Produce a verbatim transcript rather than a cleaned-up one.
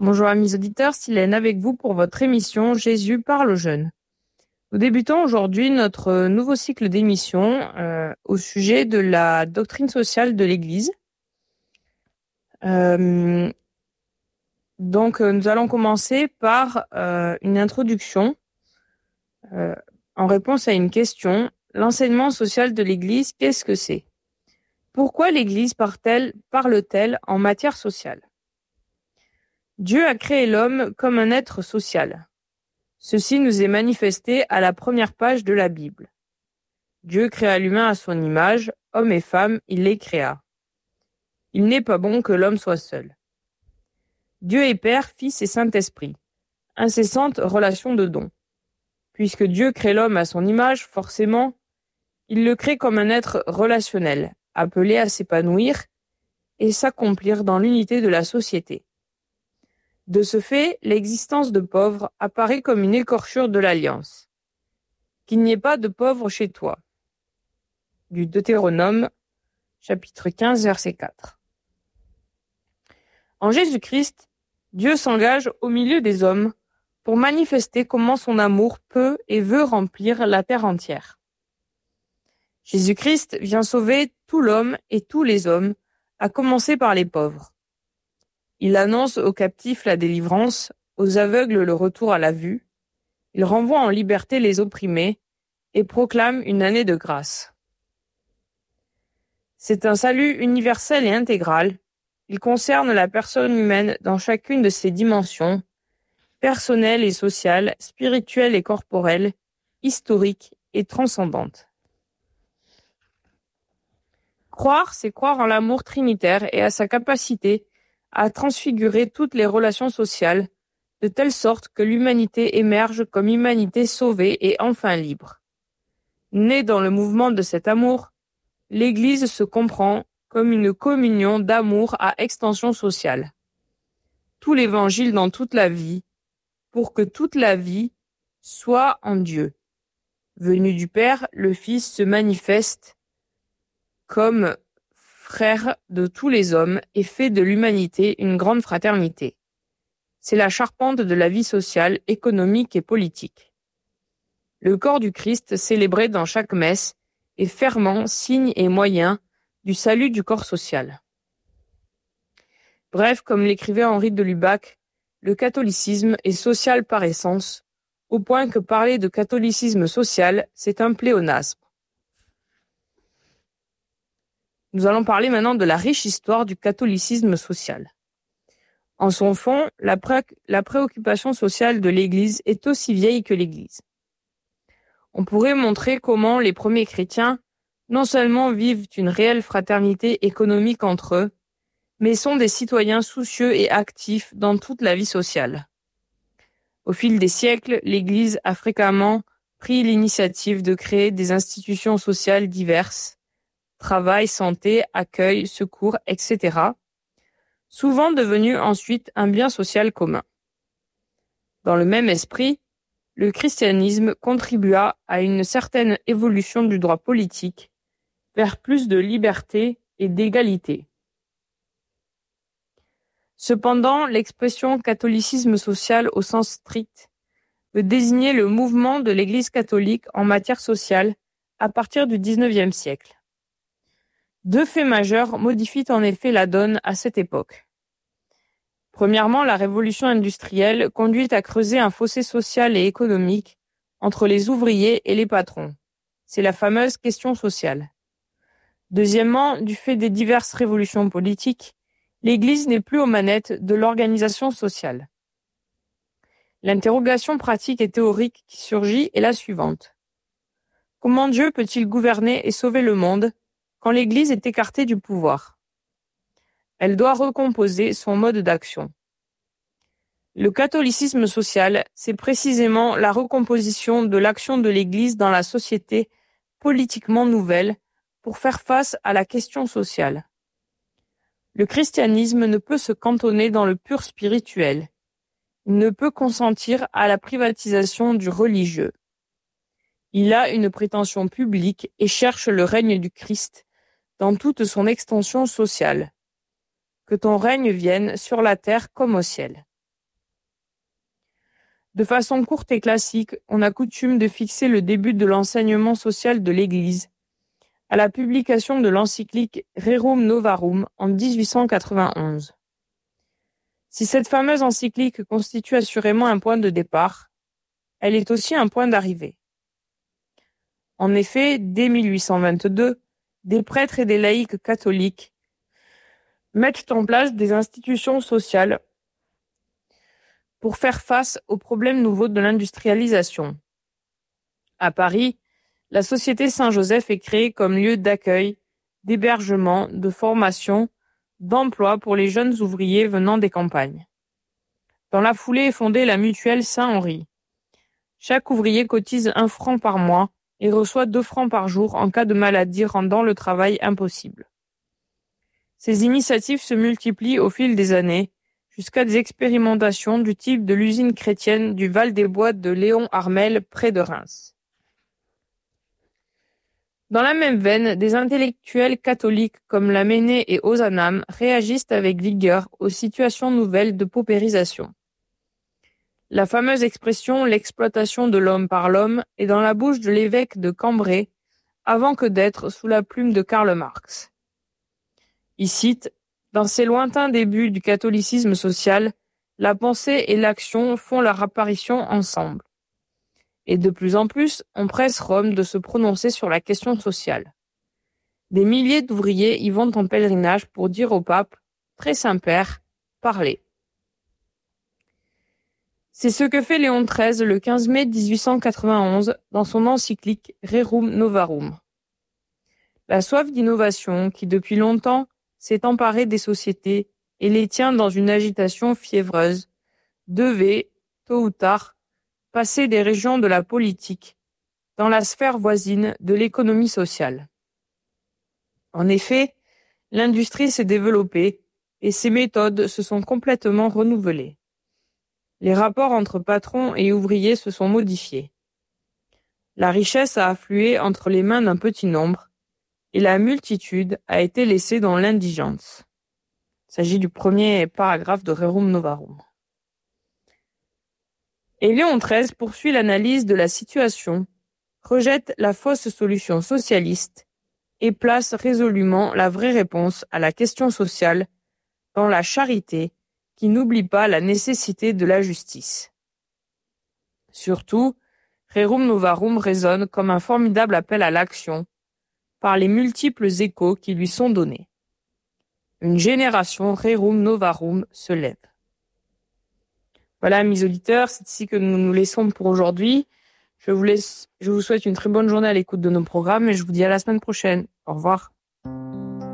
Bonjour amis auditeurs, Silène avec vous pour votre émission Jésus parle aux jeunes. Nous débutons aujourd'hui notre nouveau cycle d'émissions euh, au sujet de la doctrine sociale de l'Église. Euh, donc nous allons commencer par euh, une introduction euh, en réponse à une question. L'enseignement social de l'Église, qu'est-ce que c'est ? Pourquoi l'Église parle-t-elle, parle-t-elle en matière sociale ? Dieu a créé l'homme comme un être social. Ceci nous est manifesté à la première page de la Bible. Dieu créa l'humain à son image, homme et femme, il les créa. Il n'est pas bon que l'homme soit seul. Dieu est Père, Fils et Saint-Esprit. Incessante relation de don. Puisque Dieu crée l'homme à son image, forcément, il le crée comme un être relationnel, appelé à s'épanouir et s'accomplir dans l'unité de la société. De ce fait, l'existence de pauvres apparaît comme une écorchure de l'alliance. Qu'il n'y ait pas de pauvres chez toi. Du Deutéronome, chapitre quinze, verset quatre. En Jésus-Christ, Dieu s'engage au milieu des hommes pour manifester comment son amour peut et veut remplir la terre entière. Jésus-Christ vient sauver tout l'homme et tous les hommes, à commencer par les pauvres. Il annonce aux captifs la délivrance, aux aveugles le retour à la vue. Il renvoie en liberté les opprimés et proclame une année de grâce. C'est un salut universel et intégral. Il concerne la personne humaine dans chacune de ses dimensions, personnelle et sociale, spirituelle et corporelle, historique et transcendante. Croire, c'est croire en l'amour trinitaire et à sa capacité à transfigurer toutes les relations sociales, de telle sorte que l'humanité émerge comme humanité sauvée et enfin libre. Née dans le mouvement de cet amour, l'Église se comprend comme une communion d'amour à extension sociale. Tout l'Évangile dans toute la vie, pour que toute la vie soit en Dieu. Venu du Père, le Fils se manifeste comme frère de tous les hommes et fait de l'humanité une grande fraternité. C'est la charpente de la vie sociale, économique et politique. Le corps du Christ, célébré dans chaque messe, est ferment, signe et moyen du salut du corps social. Bref, comme l'écrivait Henri de Lubac, le catholicisme est social par essence, au point que parler de catholicisme social, c'est un pléonasme. Nous allons parler maintenant de la riche histoire du catholicisme social. En son fond, la, pré- la préoccupation sociale de l'Église est aussi vieille que l'Église. On pourrait montrer comment les premiers chrétiens non seulement vivent une réelle fraternité économique entre eux, mais sont des citoyens soucieux et actifs dans toute la vie sociale. Au fil des siècles, l'Église a fréquemment pris l'initiative de créer des institutions sociales diverses, travail, santé, accueil, secours, et cetera, souvent devenus ensuite un bien social commun. Dans le même esprit, le christianisme contribua à une certaine évolution du droit politique vers plus de liberté et d'égalité. Cependant, l'expression catholicisme social au sens strict veut désigner le mouvement de l'Église catholique en matière sociale à partir du dix-neuvième siècle. Deux faits majeurs modifient en effet la donne à cette époque. Premièrement, la révolution industrielle conduit à creuser un fossé social et économique entre les ouvriers et les patrons. C'est la fameuse question sociale. Deuxièmement, du fait des diverses révolutions politiques, l'Église n'est plus aux manettes de l'organisation sociale. L'interrogation pratique et théorique qui surgit est la suivante. Comment Dieu peut-il gouverner et sauver le monde quand l'Église est écartée du pouvoir? Elle doit recomposer son mode d'action. Le catholicisme social, c'est précisément la recomposition de l'action de l'Église dans la société politiquement nouvelle pour faire face à la question sociale. Le christianisme ne peut se cantonner dans le pur spirituel. Il ne peut consentir à la privatisation du religieux. Il a une prétention publique et cherche le règne du Christ dans toute son extension sociale. Que ton règne vienne sur la terre comme au ciel. De façon courte et classique, on a coutume de fixer le début de l'enseignement social de l'Église à la publication de l'encyclique Rerum Novarum en dix-huit cent quatre-vingt-onze. Si cette fameuse encyclique constitue assurément un point de départ, elle est aussi un point d'arrivée. En effet, dès mille huit cent vingt-deux, des prêtres et des laïcs catholiques mettent en place des institutions sociales pour faire face aux problèmes nouveaux de l'industrialisation. À Paris, la Société Saint-Joseph est créée comme lieu d'accueil, d'hébergement, de formation, d'emploi pour les jeunes ouvriers venant des campagnes. Dans la foulée est fondée la mutuelle Saint-Henri. Chaque ouvrier cotise un franc par mois et reçoit deux francs par jour en cas de maladie rendant le travail impossible. Ces initiatives se multiplient au fil des années, jusqu'à des expérimentations du type de l'usine chrétienne du Val-des-Bois de Léon Armel près de Reims. Dans la même veine, des intellectuels catholiques comme Lamennais et Ozanam réagissent avec vigueur aux situations nouvelles de paupérisation. La fameuse expression « l'exploitation de l'homme par l'homme » est dans la bouche de l'évêque de Cambrai avant que d'être sous la plume de Karl Marx. Il cite « Dans ces lointains débuts du catholicisme social, la pensée et l'action font leur apparition ensemble. Et de plus en plus, on presse Rome de se prononcer sur la question sociale. Des milliers d'ouvriers y vont en pèlerinage pour dire au pape « Très Saint-Père, parlez ». C'est ce que fait Léon treize le quinze mai dix-huit cent quatre-vingt-onze dans son encyclique Rerum Novarum. La soif d'innovation qui depuis longtemps s'est emparée des sociétés et les tient dans une agitation fiévreuse devait, tôt ou tard, passer des régions de la politique dans la sphère voisine de l'économie sociale. En effet, l'industrie s'est développée et ses méthodes se sont complètement renouvelées. Les rapports entre patrons et ouvriers se sont modifiés. La richesse a afflué entre les mains d'un petit nombre et la multitude a été laissée dans l'indigence. Il s'agit du premier paragraphe de Rerum Novarum. Et Léon treize poursuit l'analyse de la situation, rejette la fausse solution socialiste et place résolument la vraie réponse à la question sociale dans la charité qui n'oublie pas la nécessité de la justice. Surtout, Rerum Novarum résonne comme un formidable appel à l'action par les multiples échos qui lui sont donnés. Une génération Rerum Novarum se lève. Voilà, mes auditeurs, c'est ici que nous nous laissons pour aujourd'hui. Je vous laisse, je vous souhaite une très bonne journée à l'écoute de nos programmes et je vous dis à la semaine prochaine. Au revoir.